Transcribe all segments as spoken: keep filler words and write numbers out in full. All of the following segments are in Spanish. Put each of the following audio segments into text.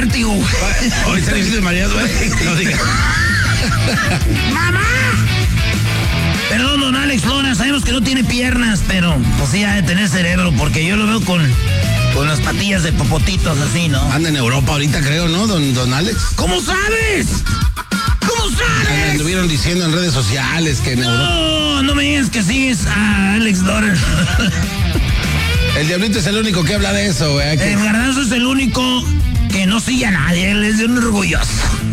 vértigo. Hoy está diciendo María, güey. No digas. ¡Mamá! Perdón, don Alex Lora, sabemos que no tiene piernas, pero pues sí ha de tener cerebro, porque yo lo veo con, con las patillas de popotitos así, ¿no? Anda en Europa ahorita, creo, ¿no, don, don Alex? ¿Cómo sabes? ¿Cómo sabes? Me estuvieron diciendo en redes sociales que en Europa... No, no me digas que sigues a Alex Lora. El Diablito es el único que habla de eso, güey. Que... El Garbanzo es el único que no sigue a nadie, él es de un orgulloso.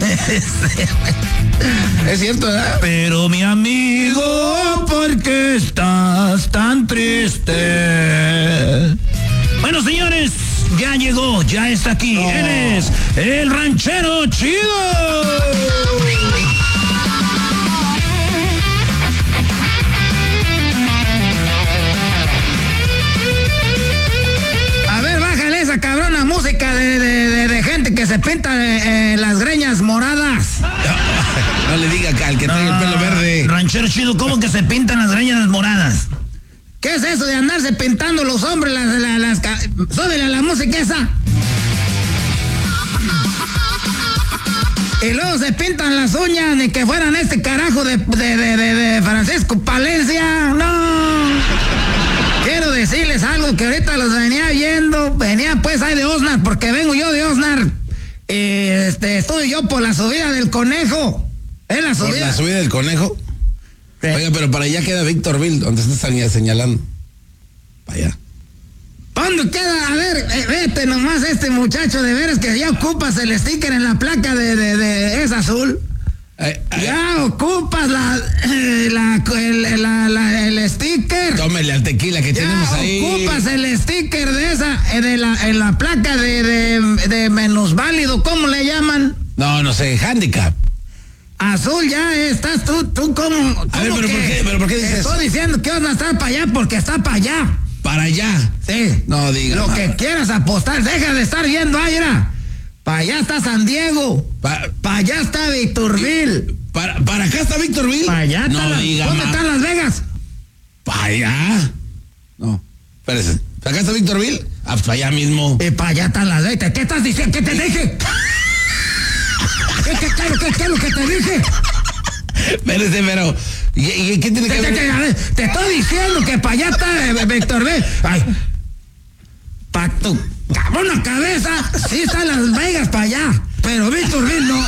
Es cierto, ¿verdad? Pero mi amigo, ¿por qué estás tan triste? Bueno, señores, ya llegó, ya está aquí. No. Él es el ranchero chido. A ver, bájale esa cabrona música de, de, de, de gente que se pinta eh, las greñas moradas. No le diga al que trae no, el pelo verde. Ranchero chido, ¿cómo que se pintan las greñas moradas? ¿Qué es eso de andarse pintando los hombres las... las, las, las súbele a la música esa. Y luego se pintan las uñas de que fueran este carajo de, de, de, de, de Francisco Palencia. No. Quiero decirles algo que ahorita los venía viendo. Venía pues ahí de Osnar, porque vengo yo de Osnar. Y este, estoy yo por la subida del Conejo. ¿Es la subida? ¿Por la subida del Conejo? Sí. Oiga, pero para allá queda Victorville, donde está señalando. Para allá. ¿Dónde queda? A ver, eh, vete nomás este muchacho, de veras que ya ocupas el sticker en la placa de, de, de es azul. Ay, ay, ya ocupas la, eh, la, el, la, la, el sticker. Tómele al tequila que ya tenemos ahí. Ocupas el sticker de esa, eh, de la, en la placa de, de, de menos válido, ¿cómo le llaman? No, no sé, handicap. Azul, ya estás tú, tú como... A ver, pero ¿por qué, pero ¿por qué dices eso? Estoy diciendo que vas a estar para allá porque está para allá. ¿Para allá? Sí. No digas. Lo que quieras apostar, deja de estar viendo ahí, mira. Para allá está San Diego. Para pa allá está Victorville. ¿Para, ¿Para acá está Victorville? Para allá está. No la, diga, ¿Dónde ma. están Las Vegas? ¿Para allá? No. Espérese. ¿Para acá está Victorville? Ah, para allá mismo. Y para allá están Las Vegas. ¿Qué estás diciendo? ¿Qué te dije? ¿Qué, qué, qué, qué, qué es lo que te dije? Espérese, pero... ¿Y, y qué tiene que ver? Te, te, te estoy diciendo que para allá está eh, Victorville. Ay. Pa' tu cabrona cabeza, sí están Las Vegas para allá, pero Victorville no.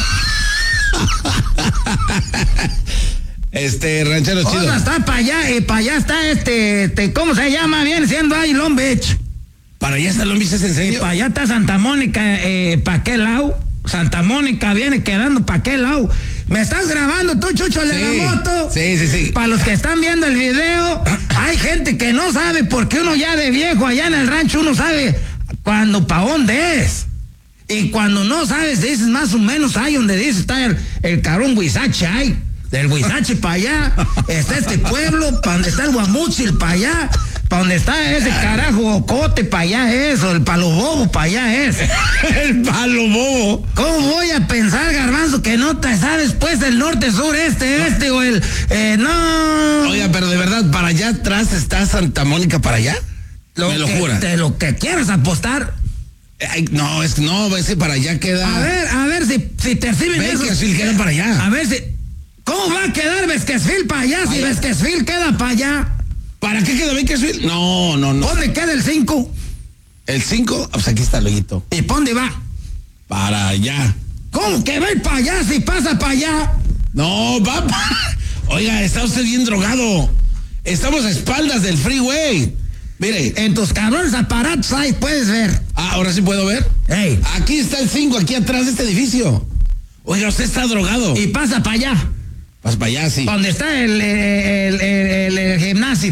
Este, ranchero chido. Otra está para allá y para allá está este, este, ¿cómo se llama? Viene siendo ahí Long Beach. ¿Para allá está Long Beach, es en serio? Y para allá está Santa Mónica, eh, ¿para qué lado? Santa Mónica viene quedando para qué lado. ¿Me estás grabando tú, Chucho, el sí, de la moto? Sí, sí, sí. Para los que están viendo el video, hay gente que no sabe porque uno ya de viejo allá en el rancho uno sabe cuando para dónde es. Y cuando no sabes, dices más o menos ahí donde dice está el, el cabrón Huizache ahí. Del Huizache para allá está este pueblo, para donde está el Guamúchil para allá. Para donde está ese carajo Ocote, para allá eso, el Palo Bobo, para allá es. El Palo Bobo. ¿Cómo voy a pensar, Garbanzo, que no te sabes pues el norte, sur, este, este o el... Eh, no... Oiga, pero de verdad, ¿para allá atrás está Santa Mónica para allá? Lo Me lo que, jura. De lo que quieras apostar. Ay, no, es que no, ese para allá queda... A ver, a ver si, si te sirven eso. Bakersfield queda para allá. A ver si... ¿Cómo va a quedar Bakersfield para allá si Bakersfield queda para allá? ¿Para qué queda Bakersfield? No, no, no. ¿Dónde queda el cinco? ¿El cinco? Pues aquí está el hoyito. ¿Y para dónde va? Para allá. ¿Cómo que va a ir para allá si pasa para allá? No, va para... Oiga, está usted bien drogado. Estamos a espaldas del freeway. Mire. En tus cabrones aparatos ahí puedes ver. Ah, ahora sí puedo ver. Hey. Aquí está el cinco, aquí atrás de este edificio. Oiga, usted está drogado. Y pasa para allá. Pasa para allá, sí. ¿Dónde está el, el, el, el, el gimnasio?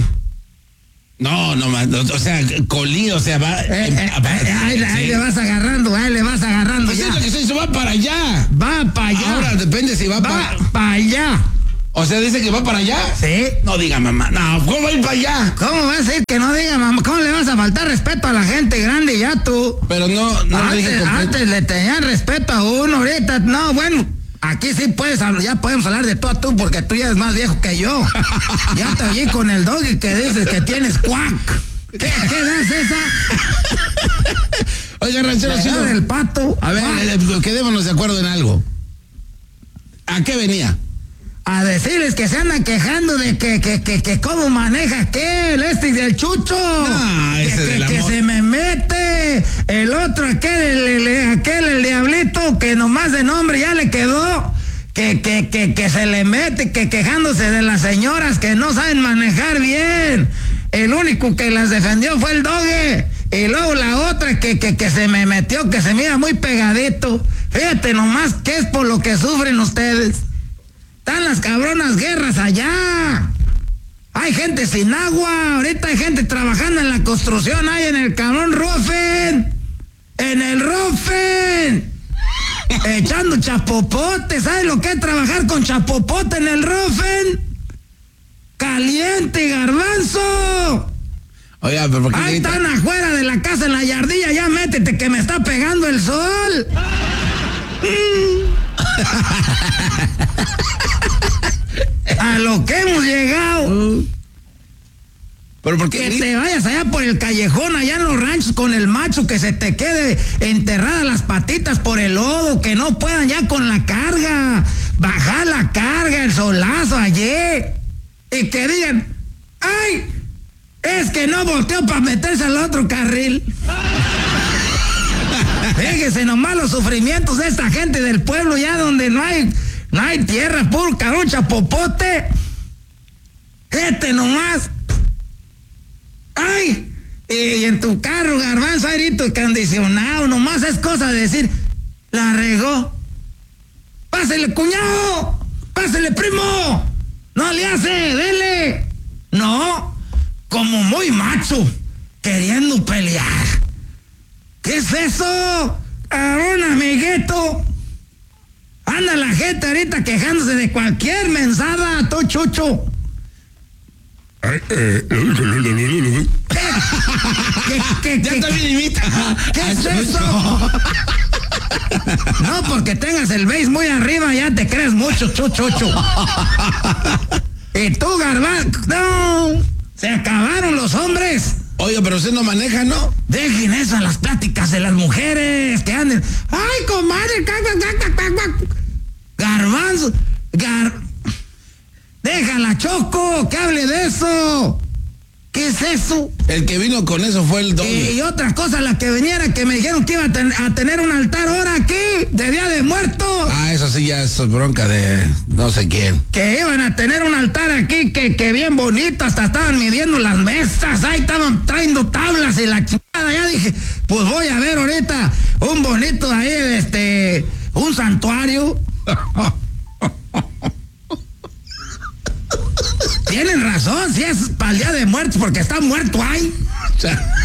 No, no, o sea, colí, o sea, va... Eh, eh, eh, ahí, sí. ahí le vas agarrando, ahí le vas agarrando. Pues ya. es lo que se hizo, va para allá. Va para allá. Ahora depende si va, va para... Va para allá. O sea, dice que va para allá. Sí. No diga mamá, no, ¿cómo va a ir para allá? ¿Cómo va a decir que no diga mamá? ¿Cómo le vas a faltar respeto a la gente grande ya tú? Pero no, no antes, le dije antes le tenían respeto a uno, ahorita, no, bueno... Aquí sí puedes hablar, ya podemos hablar de tú a tú porque tú ya eres más viejo que yo. Ya te oí con el doggy que dices que tienes cuac. ¿Qué, qué edad es esa? Oiga, ranchero chino. del pato. A ver, eh, quedémonos de acuerdo en algo. ¿A qué venía? A decirles que se andan quejando de que, que, que, que cómo maneja aquel, este del Chucho. Ah, ese que, del que, que amor. se me mete. El otro, aquel, el, el, aquel, el diablito, que nomás de nombre ya le quedó. Que, que, que, que se le mete, que quejándose de las señoras que no saben manejar bien. El único que las defendió fue el Doge. Y luego la otra que, que, que se me metió, que se mira muy pegadito. Fíjate nomás que es por lo que sufren ustedes. Están las cabronas guerras allá. Hay gente sin agua. Ahorita hay gente trabajando en la construcción. Hay en el cabrón Rufen. En el Rufen. Echando chapopote. ¿Sabes lo que es trabajar con chapopote en el Rufen? Caliente, garbanzo. Oiga, pero ¿por qué Ahí grita? están afuera de la casa en la yardilla. Ya métete que me está pegando el sol. A lo que hemos llegado. ¿Pero por qué Que grita? te vayas allá por el callejón, allá en los ranchos con el macho, que se te quede enterradas las patitas por el lodo, que no puedan ya con la carga, bajar la carga, el solazo ayer, y que digan, ¡ay! Es que no volteó para meterse al otro carril. Fíjese nomás los sufrimientos de esta gente del pueblo, ya donde no hay, no hay tierra, puro cabrón chapopote. Este nomás. ¡Ay! Y en tu carro, garbanzo, airito acondicionado, nomás es cosa de decir, la regó. ¡Pásele, cuñado! ¡Pásele, primo! ¡No le hace! ¡Dele! No, como muy macho, queriendo pelear. ¿Qué es eso? Cabrón, amiguito. Anda la gente ahorita quejándose de cualquier mensada, tú chucho. ¿Qué, qué, Ya qué, también imita. ¿Qué es eso? No, porque tengas el base muy arriba, ya te crees mucho, chuchucho. Y tú, garbanzo, no, se acabaron los hombres. Oiga, pero usted no maneja, ¿no? Dejen eso a las pláticas de las mujeres que anden. ¡Ay, comadre! Garbanzo, gar... Déjala, Choco, que hable de eso. ¿Qué es eso? El que vino con eso fue el doble. Y, y otra cosa, la que viniera, que me dijeron que iba a, ten, a tener un altar ahora aquí, de Día de Muertos. Ah, eso sí ya es bronca de no sé quién. Que iban a tener un altar aquí, que, que bien bonito, hasta estaban midiendo las mesas, ahí estaban trayendo tablas y la chingada. Ya dije, pues voy a ver ahorita un bonito ahí, este, un santuario. Tienen razón, si es para el Día de Muertos, porque está muerto ahí. O sea,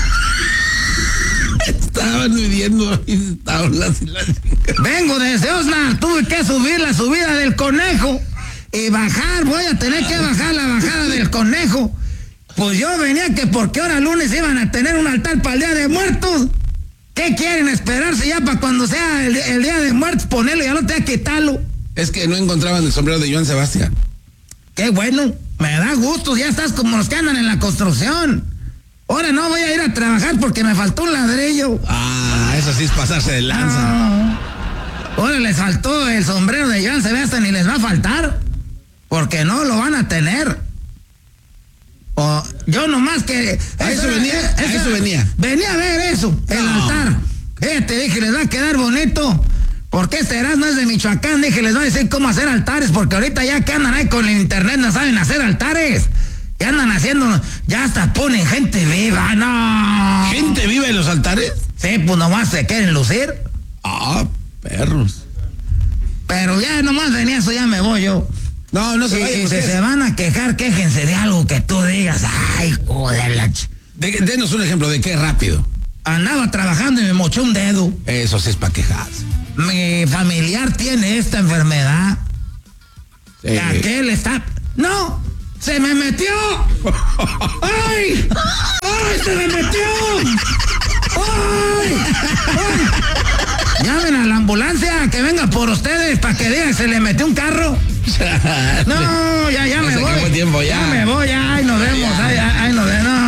estaban midiendo y tablas y la chica. Vengo desde Osna, tuve que subir la subida del conejo y bajar, voy a tener que bajar la bajada del conejo. Pues yo venía que porque ahora lunes iban a tener un altar para el Día de Muertos. ¿Qué quieren esperarse ya para cuando sea el, el Día de Muertos? Ponerlo y ya no te que quitarlo. Es que no encontraban el sombrero de Joan Sebastián. Qué bueno, me da gusto, ya estás como los que andan en la construcción. Ahora no voy a ir a trabajar porque me faltó un ladrillo. Ah, eso sí es pasarse de lanza. Ah, ahora les faltó el sombrero de Joan Sebastián y les va a faltar, porque no lo van a tener. O yo nomás que... A eso venía, a eso venía. Venía a ver eso, el No. altar. Eh, te dije, les va a quedar bonito. Porque este Erasmo es de Michoacán, dije, les voy a decir cómo hacer altares, porque ahorita ya que andan ahí con el internet no saben hacer altares. Ya andan haciendo, ya hasta ponen gente viva, no. ¿Gente viva en los altares? Sí, pues nomás se quieren lucir. Ah, perros. Pero ya nomás en eso ya me voy yo. No, no se Y, vaya. y pues, si ¿qué se es? van a quejar, quéjense de algo que tú digas, ay, joder, la ch... De- denos un ejemplo de qué rápido. Andaba trabajando y me mochó un dedo. Eso sí es para quejarse. Mi familiar tiene esta enfermedad. Sí. Aquel está... ¡No! ¡Se me metió! ¡Ay! ¡Ay! ¡Se me metió! ¡Ay! ¡Ay! Llamen a la ambulancia que venga por ustedes para que digan se le metió un carro. No, ya, ya Ya me se voy. acabó el tiempo, ya. Ya me voy, ya, ahí nos vemos, Ya. ahí, ahí nos vemos. No,